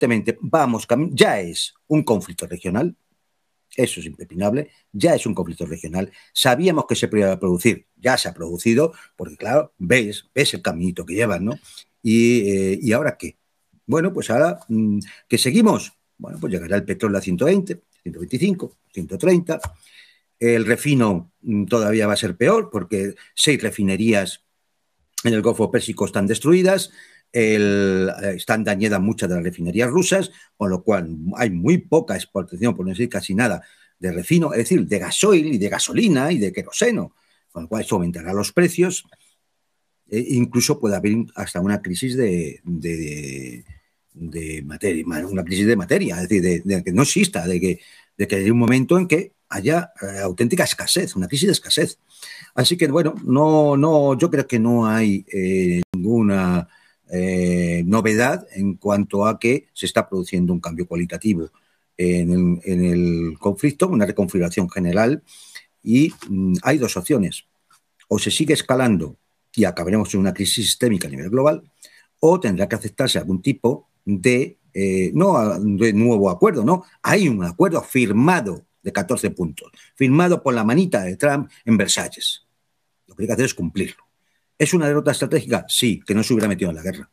evidentemente ya es un conflicto regional, eso es impepinable, ya es un conflicto regional. Sabíamos que se podía producir, ya se ha producido, porque claro, ves el caminito que llevan, ¿no? ¿Y ahora qué? Bueno, pues ahora, ¿qué seguimos? Bueno, pues llegará el petróleo a 120, 125, 130. El refino todavía va a ser peor, porque 6 refinerías en el Golfo Pérsico están destruidas, están dañadas muchas de las refinerías rusas, con lo cual hay muy poca exportación, por no decir casi nada, de refino, es decir, de gasoil y de gasolina y de queroseno, con lo cual eso aumentará los precios. Incluso puede haber hasta una crisis de materia, una crisis de materia, es decir, de que no exista, de que haya un momento en que haya auténtica escasez, una crisis de escasez. Así que, bueno, yo creo que no hay ninguna novedad en cuanto a que se está produciendo un cambio cualitativo en el conflicto, una reconfiguración general, y hay 2 opciones. O se sigue escalando y acabaremos en una crisis sistémica a nivel global, o tendrá que aceptarse algún tipo de, no de nuevo acuerdo, no, hay un acuerdo firmado de 14 puntos, firmado por la manita de Trump en Versalles. Lo que hay que hacer es cumplirlo. ¿Es una derrota estratégica? Sí, que no se hubiera metido en la guerra.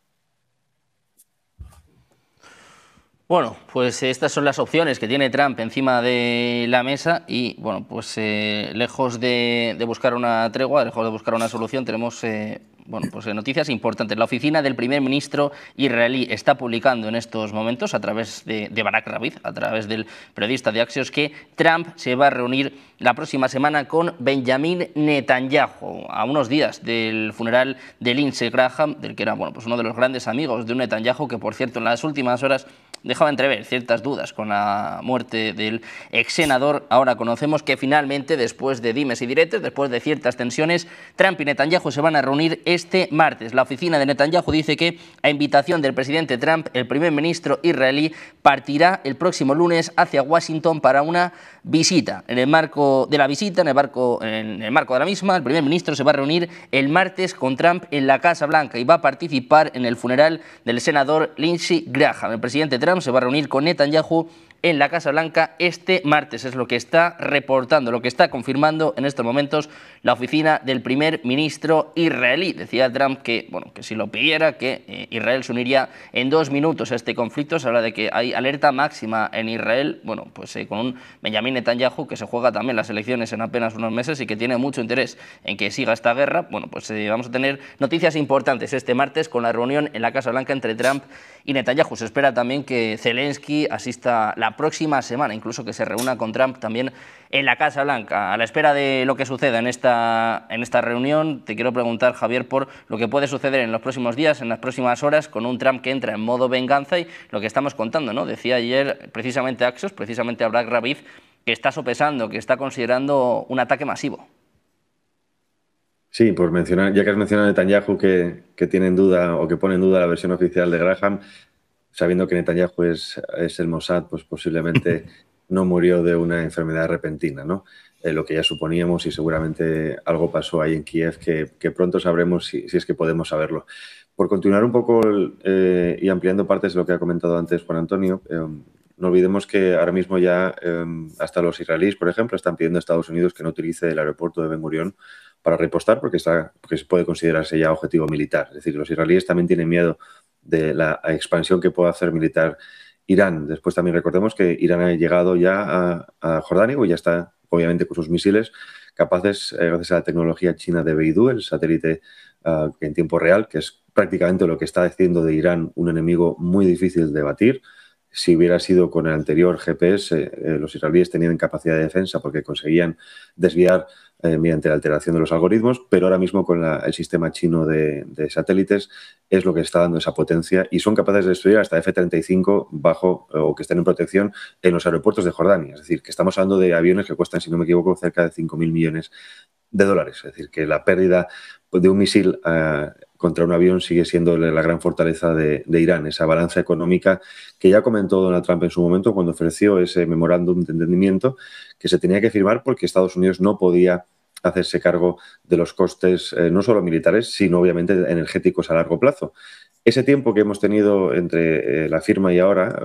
Bueno, pues estas son las opciones que tiene Trump encima de la mesa y, bueno, pues lejos de buscar una tregua, lejos de buscar una solución, tenemos noticias importantes. La oficina del primer ministro israelí está publicando en estos momentos, a través de Barak Ravid, a través del periodista de Axios, que Trump se va a reunir la próxima semana con Benjamin Netanyahu, a unos días del funeral de Lindsey Graham, del que era uno de los grandes amigos de un Netanyahu, que, por cierto, en las últimas horas dejaba entrever ciertas dudas con la muerte del ex senador. Ahora conocemos que finalmente, después de dimes y diretes, después de ciertas tensiones, Trump y Netanyahu se van a reunir este martes. La oficina de Netanyahu dice que, a invitación del presidente Trump, el primer ministro israelí partirá el próximo lunes hacia Washington para una visita. En el marco de la visita, en el marco de la misma, el primer ministro se va a reunir el martes con Trump en la Casa Blanca y va a participar en el funeral del senador Lindsey Graham. El presidente Trump se va a reunir con Netanyahu en la Casa Blanca este martes. Es lo que está reportando, lo que está confirmando en estos momentos la oficina del primer ministro israelí. Decía Trump que si lo pidiera, que Israel se uniría en 2 minutos a este conflicto. Se habla de que hay alerta máxima en Israel, con un Benjamin Netanyahu que se juega también las elecciones en apenas unos meses y que tiene mucho interés en que siga esta guerra. Vamos a tener noticias importantes este martes con la reunión en la Casa Blanca entre Trump y Netanyahu. Se espera también que Zelensky asista la próxima semana, incluso que se reúna con Trump también en la Casa Blanca. A la espera de lo que suceda en esta reunión, te quiero preguntar, Javier, por lo que puede suceder en los próximos días, en las próximas horas, con un Trump que entra en modo venganza y lo que estamos contando, ¿no? Decía ayer precisamente Axios, precisamente a Barak Ravid, que está sopesando, que está considerando un ataque masivo. Sí, por mencionar, ya que has mencionado a Netanyahu, que tiene en duda o que pone en duda la versión oficial de Graham, sabiendo que Netanyahu es el Mossad, pues posiblemente no murió de una enfermedad repentina, ¿no? Lo que ya suponíamos, y seguramente algo pasó ahí en Kiev que pronto sabremos si es que podemos saberlo. Por continuar un poco y ampliando partes de lo que ha comentado antes Juan Antonio, no olvidemos que ahora mismo ya hasta los israelíes, por ejemplo, están pidiendo a Estados Unidos que no utilice el aeropuerto de Ben Gurión para repostar porque puede considerarse ya objetivo militar. Es decir, los israelíes también tienen miedo de la expansión que pueda hacer militar Irán. Después también recordemos que Irán ha llegado ya a Jordania y ya está, obviamente, con sus misiles capaces, gracias a la tecnología china de Beidou, el satélite en tiempo real, que es prácticamente lo que está haciendo de Irán un enemigo muy difícil de batir. Si hubiera sido con el anterior GPS, los israelíes tenían capacidad de defensa porque conseguían desviar mediante la alteración de los algoritmos, pero ahora mismo con el sistema chino de satélites es lo que está dando esa potencia y son capaces de destruir hasta F-35 o que estén en protección en los aeropuertos de Jordania. Es decir, que estamos hablando de aviones que cuestan, si no me equivoco, cerca de 5.000 millones de dólares. Es decir, que la pérdida de un misil contra un avión sigue siendo la gran fortaleza de Irán, esa balanza económica que ya comentó Donald Trump en su momento cuando ofreció ese memorándum de entendimiento que se tenía que firmar porque Estados Unidos no podía hacerse cargo de los costes no solo militares, sino obviamente energéticos a largo plazo. Ese tiempo que hemos tenido entre la firma y ahora